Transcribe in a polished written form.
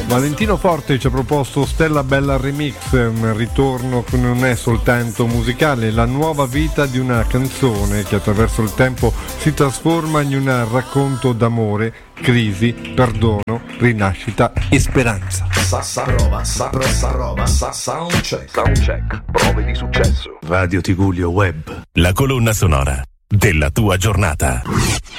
Valentino Forte ci ha proposto Stella Bella Remix, un ritorno che non è soltanto musicale, la nuova vita di una canzone che attraverso il tempo si trasforma in un racconto d'amore, crisi, perdono, rinascita e speranza. Soundcheck, prove di successo. Radio Tigullio Web. La colonna sonora della tua giornata.